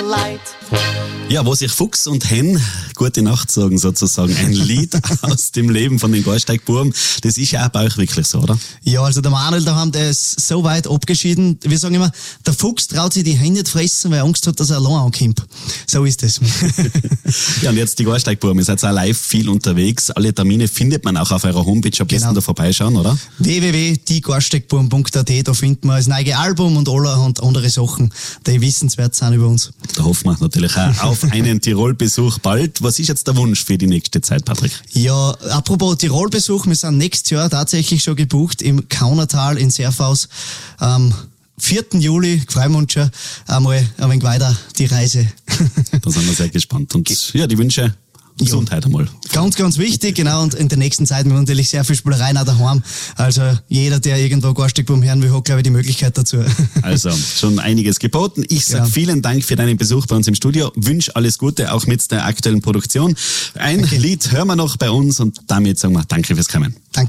light. Ja, wo sich Fuchs und Hen gute Nacht sagen, sozusagen. Ein Lied aus dem Leben von den Gasteigbuben. Das ist ja auch bei euch wirklich so, oder? Ja, also der Manuel daheim, der ist so weit abgeschieden. Wir sagen immer, der Fuchs traut sich die Hände nicht fressen, weil er Angst hat, dass er allein ankommt. So ist das. Ja, und jetzt die Gasteigbuben. Ihr seid auch live viel unterwegs. Alle Termine findet man auch auf eurer Homepage. Am besten da vorbeischauen, oder? www.diegasteigbuben.at, da finden wir das neue Album und allerhand andere Sachen, die wissenswert sind über uns. Da hoffen wir natürlich auch auf einen Tirol-Besuch bald. Was ist jetzt der Wunsch für die nächste Zeit, Patrick? Ja, apropos Tirol-Besuch, wir sind nächstes Jahr tatsächlich schon gebucht im Kaunertal in Serfaus. 4. Juli, freuen wir uns schon einmal ein wenig weiter die Reise. Da sind wir sehr gespannt. Und ja, die Wünsche Gesundheit einmal. Ganz, ganz wichtig, genau. Und in der nächsten Zeit haben wir natürlich sehr viel Spielereien auch daheim. Also jeder, der irgendwo Gasteigbuben hören will, hat, glaube ich, die Möglichkeit dazu. Also schon einiges geboten. Ich sage vielen Dank für deinen Besuch bei uns im Studio. Wünsche alles Gute, auch mit der aktuellen Produktion. Ein Lied hören wir noch bei uns und damit sagen wir Danke fürs Kommen. Danke.